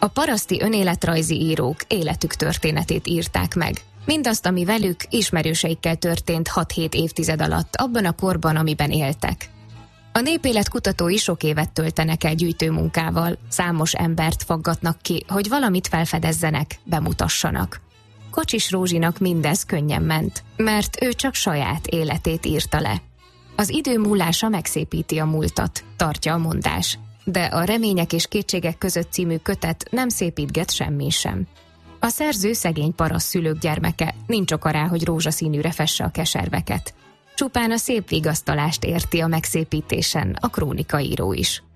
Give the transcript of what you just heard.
A paraszti önéletrajzi írók életük történetét írták meg. Mindazt, ami velük, ismerőseikkel történt 6-7 évtized alatt, abban a korban, amiben éltek. A népélet kutatói sok évet töltenek el gyűjtőmunkával, számos embert faggatnak ki, hogy valamit felfedezzenek, bemutassanak. Kocsis Rózsinak mindez könnyen ment, mert ő csak saját életét írta le. Az idő múlása megszépíti a múltat, tartja a mondás, de a Remények és kétségek között című kötet nem szépítget semmi sem. A szerző szegény paraszt szülők gyermeke, nincs oka rá, hogy rózsaszínűre fesse a keserveket. Csupán a szép vigasztalást érti a megszépítésen a krónikaíró is.